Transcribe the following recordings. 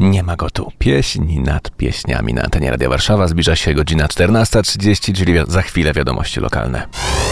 Nie ma go tu. Pieśń nad pieśniami na antenie Radia Warszawa. Zbliża się godzina 14:30, czyli za chwilę wiadomości lokalne.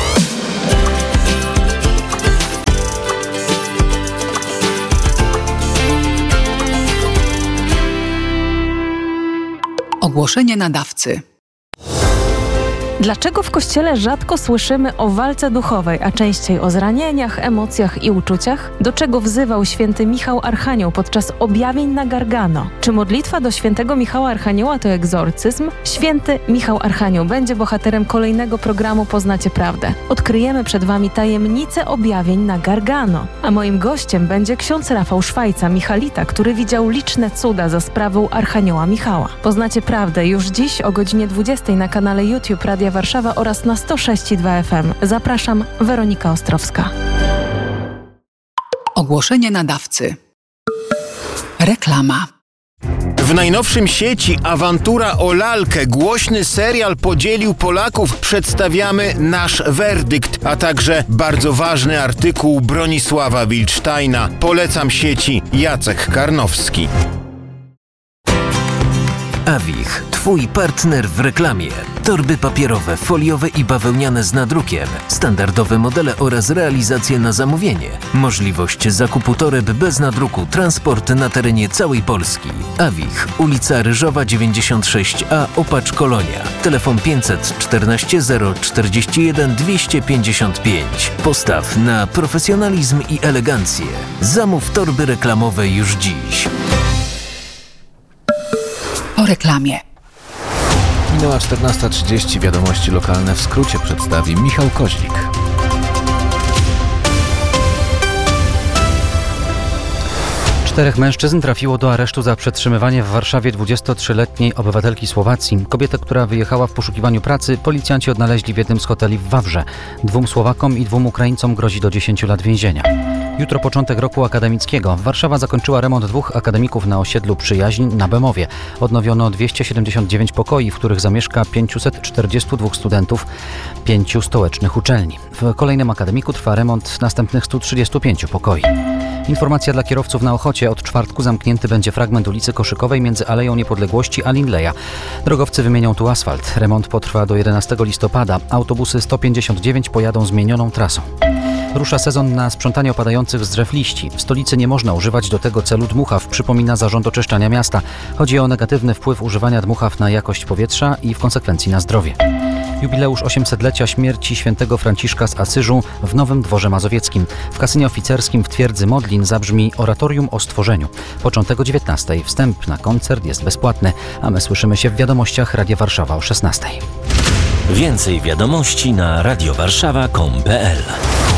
Ogłoszenie nadawcy. Dlaczego w Kościele rzadko słyszymy o walce duchowej, a częściej o zranieniach, emocjach i uczuciach? Do czego wzywał święty Michał Archanioł podczas objawień na Gargano? Czy modlitwa do świętego Michała Archanioła to egzorcyzm? Święty Michał Archanioł będzie bohaterem kolejnego programu Poznacie Prawdę. Odkryjemy przed Wami tajemnicę objawień na Gargano. A moim gościem będzie ksiądz Rafał Szwajca, Michalita, który widział liczne cuda za sprawą Archanioła Michała. Poznacie Prawdę już dziś o godzinie 20 na kanale YouTube Radia Warszawa oraz na 106,2 FM. Zapraszam, Weronika Ostrowska. Ogłoszenie nadawcy. Reklama. W najnowszym sieci Awantura o lalkę głośny serial podzielił Polaków. Przedstawiamy nasz werdykt, a także bardzo ważny artykuł Bronisława Wilcztajna. Polecam sieci Jacek Karnowski. Awich, twój partner w reklamie. Torby papierowe, foliowe i bawełniane z nadrukiem. Standardowe modele oraz realizacje na zamówienie. Możliwość zakupu toreb bez nadruku. Transport na terenie całej Polski. Awich, ulica Ryżowa 96A, Opacz Kolonia. Telefon 514 041 255. Postaw na profesjonalizm i elegancję. Zamów torby reklamowe już dziś. Po reklamie. Minęła 14:30. Wiadomości lokalne w skrócie przedstawi Michał Koźlik. Czterech mężczyzn trafiło do aresztu za przetrzymywanie w Warszawie 23-letniej obywatelki Słowacji. Kobietę, która wyjechała w poszukiwaniu pracy, policjanci odnaleźli w jednym z hoteli w Wawrze. 2 Słowakom i 2 Ukraińcom grozi do 10 lat więzienia. Jutro początek roku akademickiego. Warszawa zakończyła remont 2 akademików na osiedlu Przyjaźń na Bemowie. Odnowiono 279 pokoi, w których zamieszka 542 studentów 5 stołecznych uczelni. W kolejnym akademiku trwa remont następnych 135 pokoi. Informacja dla kierowców na Ochocie. Od czwartku zamknięty będzie fragment ulicy Koszykowej między Aleją Niepodległości a Lindleya. Drogowcy wymienią tu asfalt. Remont potrwa do 11 listopada. Autobusy 159 pojadą zmienioną trasą. Rusza sezon na sprzątanie opadających z drzew liści. W stolicy nie można używać do tego celu dmuchaw, przypomina Zarząd Oczyszczania Miasta. Chodzi o negatywny wpływ używania dmuchaw na jakość powietrza i w konsekwencji na zdrowie. Jubileusz 800-lecia śmierci świętego Franciszka z Asyżu w Nowym Dworze Mazowieckim. W kasynie oficerskim w Twierdzy Modlin zabrzmi oratorium o stworzeniu. Początek o 19:00. Wstęp na koncert jest bezpłatny, a my słyszymy się w wiadomościach Radia Warszawa o 16:00. Więcej wiadomości na radiowarszawa.com.pl